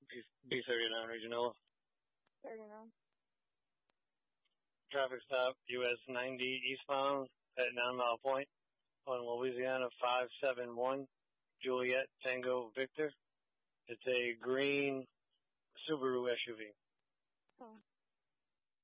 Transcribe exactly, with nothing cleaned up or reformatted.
B thirty-nine Regional. thirty-nine. Traffic stop U S ninety eastbound at nine Mile Point on Louisiana five seven one, Juliet Tango Victor. It's a green Subaru S U V. Oh.